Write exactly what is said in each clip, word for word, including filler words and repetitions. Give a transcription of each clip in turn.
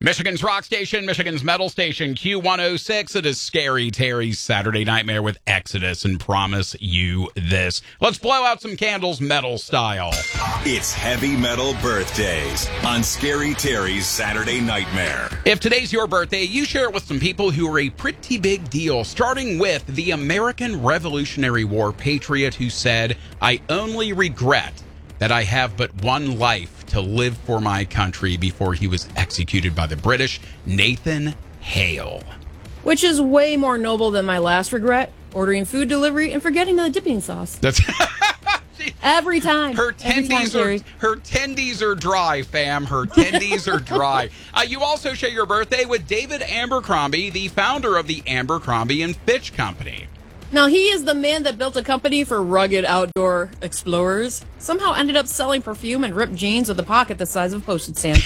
Michigan's rock station, Michigan's metal station, Q one oh six. It is Scary Terry's Saturday Nightmare with Exodus, and promise you this. Let's blow out some candles metal style. It's Heavy Metal Birthdays on Scary Terry's Saturday Nightmare. If today's your birthday, you share it with some people who are a pretty big deal, starting with the American Revolutionary War patriot who said, "I only regret that I have but one life to live for my country," before he was executed by the British, Nathan Hale. Which is way more noble than my last regret, ordering food delivery and forgetting the dipping sauce. That's Every time. Her Every time, tendies are her tendies are dry, fam. Her tendies are dry. Uh, you also share your birthday with David Abercrombie, the founder of the Abercrombie and Fitch Company. Now, he is the man that built a company for rugged outdoor explorers, somehow ended up selling perfume and ripped jeans with a pocket the size of a postage stamp.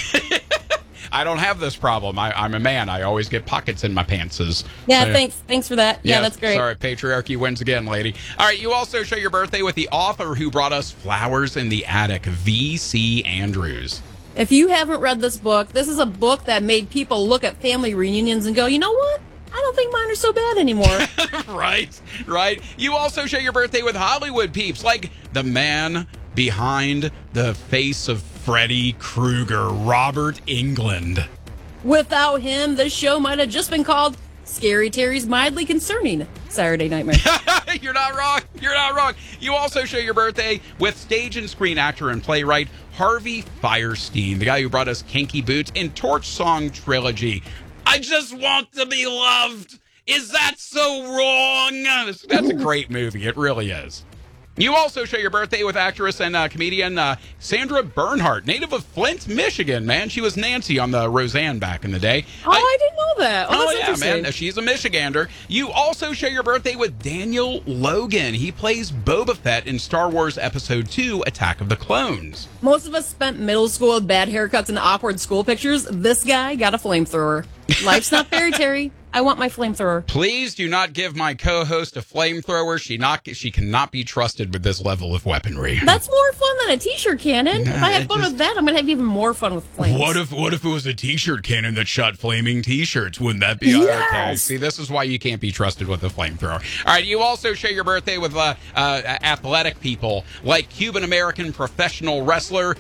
I don't have this problem. I, I'm a man. I always get pockets in my pantses. Yeah, So, thanks Thanks for that. Yeah, yeah, that's great. Sorry, patriarchy wins again, lady. All right, you also share your birthday with the author who brought us Flowers in the Attic, V C Andrews. If you haven't read this book, this is a book that made people look at family reunions and go, you know what? I don't think mine are so bad anymore. Right, right. You also share your birthday with Hollywood peeps, like the man behind the face of Freddy Krueger, Robert Englund. Without him, this show might have just been called Scary Terry's Mildly Concerning Saturday Nightmare. You're not wrong. You're not wrong. You also share your birthday with stage and screen actor and playwright Harvey Fierstein, the guy who brought us Kinky Boots and Torch Song Trilogy. I just want to be loved. Is that so wrong? That's a great movie. It really is. You also share your birthday with actress and uh, comedian uh, Sandra Bernhardt, native of Flint, Michigan, man. She was Nancy on the Roseanne back in the day. Oh, I, I didn't know that. Oh, oh that's yeah, interesting. man. She's a Michigander. You also share your birthday with Daniel Logan. He plays Boba Fett in Star Wars Episode two, Attack of the Clones. Most of us spent middle school with bad haircuts and awkward school pictures. This guy got a flamethrower. Life's not fair, Terry. I want my flamethrower. Please do not give my co-host a flamethrower. She not she cannot be trusted with this level of weaponry. That's more fun than a t-shirt cannon. Nah, if I have fun just, with that, I'm going to have even more fun with flames. What if what if it was a t-shirt cannon that shot flaming t-shirts? Wouldn't that be yes. okay? See, this is why you can't be trusted with a flamethrower. All right, you also share your birthday with uh, uh, athletic people like Cuban-American professional wrestler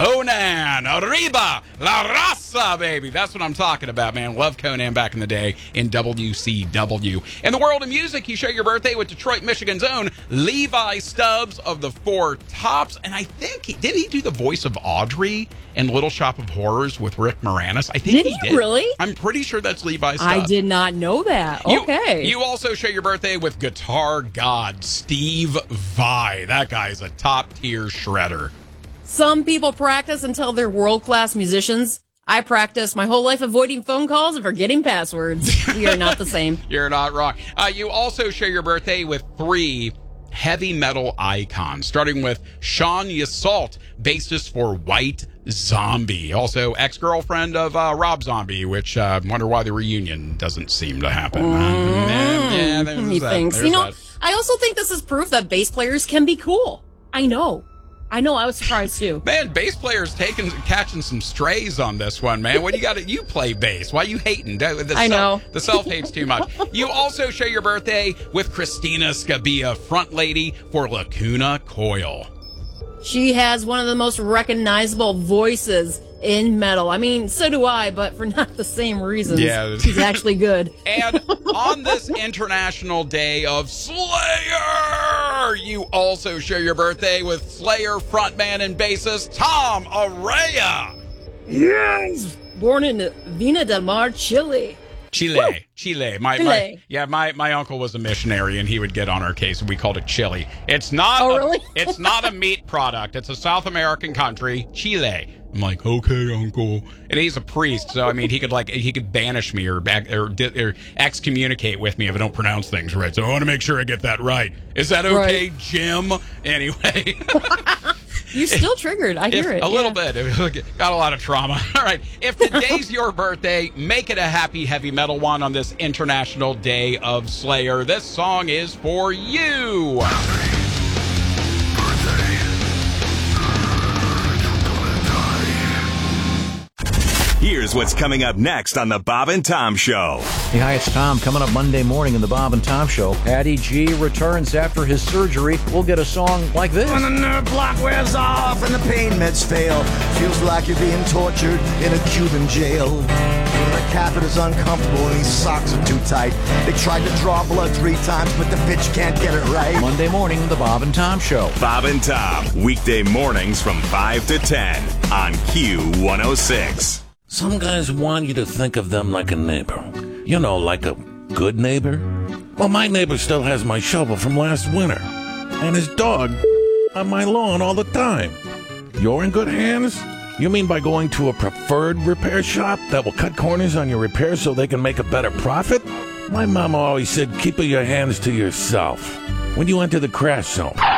Conan. Arriba La Raza, baby. That's what I'm talking about, man. Love Conan back in the day in W C W. In the world of music, you share your birthday with Detroit, Michigan's own Levi Stubbs of the Four Tops. And I think, he, did he do the voice of Audrey in Little Shop of Horrors with Rick Moranis? I think did he he did. Really? I'm pretty sure that's Levi Stubbs. I did not know that. Okay. You, you also share your birthday with guitar god Steve Vai. That guy is a top-tier shredder. Some people practice until they're world-class musicians. I practice my whole life avoiding phone calls and forgetting passwords. We are not the same. You're not wrong. Uh, you also share your birthday with three heavy metal icons, starting with Sean Yseult, bassist for White Zombie, also ex-girlfriend of uh, Rob Zombie, which I uh, wonder why the reunion doesn't seem to happen. Mm-hmm. Yeah, there's he that. thinks. There's You know, that. I also think this is proof that bass players can be cool. I know. I know, I was surprised too. Man, bass players taking catching some strays on this one, man. What do you got? You play bass. Why you hating? The, the I know. Self, the self hates too much. You also share your birthday with Christina Scabia, front lady for Lacuna Coil. She has one of the most recognizable voices in metal. I mean, so do I, but for not the same reasons. Yeah. She's actually good. And on this International Day of Slayer, you also share your birthday with Slayer frontman and bassist Tom Araya. Yes! Born in Vina del Mar, Chile. Chile, Woo! Chile. My, Chile. my, yeah, my, my uncle was a missionary, and he would get on our case, and we called it chili. It's not. Oh, a, really? It's not a meat product. It's a South American country, Chile. I'm like, okay, uncle, and he's a priest, so I mean, he could like he could banish me or back or, or excommunicate with me if I don't pronounce things right. So I want to make sure I get that right. Is that okay, right. Jim? Anyway. You're still triggered. I hear If, it. A little yeah. bit. Got a lot of trauma. All right. If today's your birthday, make it a happy heavy metal one on this International Day of Slayer. This song is for you. Here's what's coming up next on the Bob and Tom Show. Hey, hi, it's Tom. Coming up Monday morning in the Bob and Tom Show. Patty G returns after his surgery. We'll get a song like this. When the nerve block wears off and the pain meds fail, feels like you're being tortured in a Cuban jail. The catheter's uncomfortable and these socks are too tight. They tried to draw blood three times, but the bitch can't get it right. Monday morning, the Bob and Tom Show. Bob and Tom, weekday mornings from five to ten on Q one oh six. Some guys want you to think of them like a neighbor. You know, like a good neighbor. Well, my neighbor still has my shovel from last winter. And his dog on my lawn all the time. You're in good hands? You mean by going to a preferred repair shop that will cut corners on your repairs so they can make a better profit? My mama always said, keep your hands to yourself when you enter the crash zone.